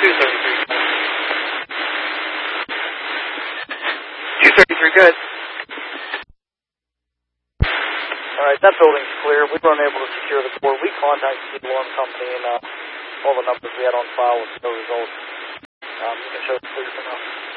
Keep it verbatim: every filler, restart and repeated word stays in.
two thirty-three. two thirty-three, good. Alright, that building's clear. We were unable to secure the core. We contacted the alarm company and uh, all the numbers we had on file with no results. Um, you can show us clear for now.